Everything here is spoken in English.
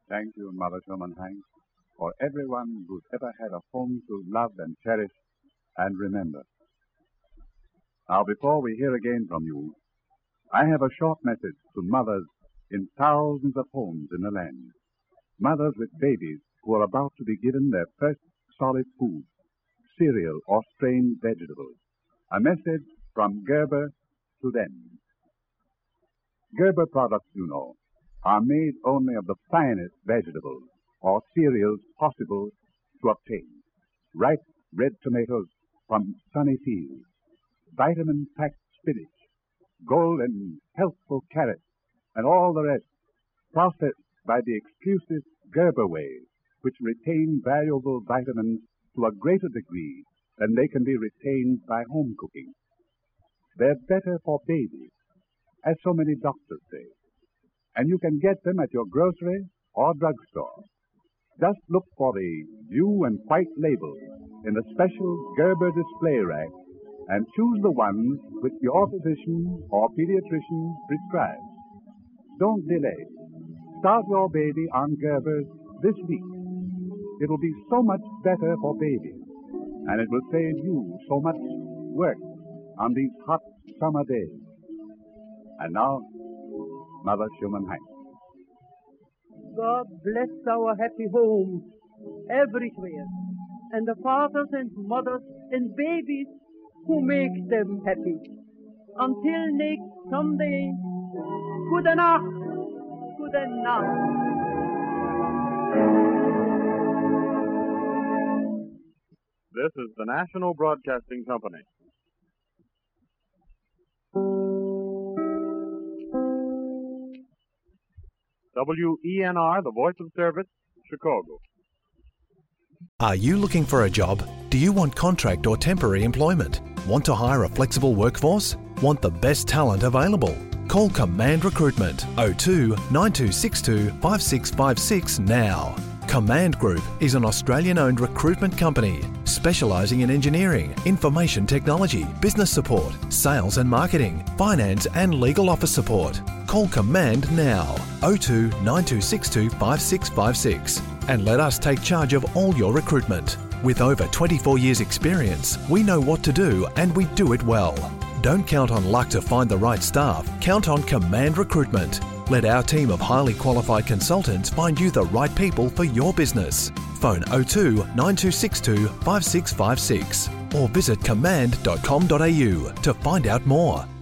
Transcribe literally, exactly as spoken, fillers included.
Thank you, Mother Schoenmann-Heinz, for everyone who's ever had a home to love and cherish and remember. Now, before we hear again from you, I have a short message to mothers in thousands of homes in the land. Mothers with babies who are about to be given their first solid food, cereal or strained vegetables. A message from Gerber to them. Gerber products, you know, are made only of the finest vegetables or cereals possible to obtain. Ripe red tomatoes from sunny fields, vitamin-packed spinach, golden, healthful carrots, and all the rest, processed by the exclusive Gerber way, which retain valuable vitamins to a greater degree than they can be retained by home cooking. They're better for babies, as so many doctors say, and you can get them at your grocery or drugstore. Just look for the blue and white labels in the special Gerber display rack and choose the ones which your physician or pediatrician prescribes. Don't delay. Start your baby on Gerber's this week. It will be so much better for babies, and it will save you so much work on these hot summer days. And now, Mother Schoenmann-Heinz. God bless our happy homes everywhere, and the fathers and mothers and babies who make them happy. Until next Sunday, Gute Nacht, Gute Nacht. This is the National Broadcasting Company. W E N R, the voice of service, Chicago. Are you looking for a job? Do you want contract or temporary employment? Want to hire a flexible workforce? Want the best talent available? Call Command Recruitment oh two nine two six two five six five six now. Command Group is an Australian-owned recruitment company specialising in engineering, information technology, business support, sales and marketing, finance and legal office support. Call Command now, oh two nine two six two five six five six, and let us take charge of all your recruitment. With over twenty-four years experience, we know what to do and we do it well. Don't count on luck to find the right staff, count on Command Recruitment. Let our team of highly qualified consultants find you the right people for your business. Phone oh two nine two six two five six five six or visit command dot com dot a u to find out more.